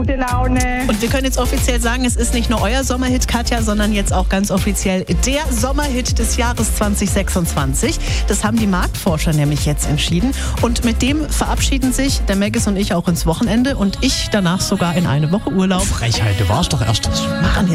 Gute Laune. Und wir können jetzt offiziell sagen, es ist nicht nur euer Sommerhit, Katja, sondern jetzt auch ganz offiziell der Sommerhit des Jahres 2026. Das haben die Marktforscher nämlich jetzt entschieden. Und mit dem verabschieden sich der Maggis und ich auch ins Wochenende und ich danach sogar in eine Woche Urlaub. Frechheit, du warst doch erst. Machen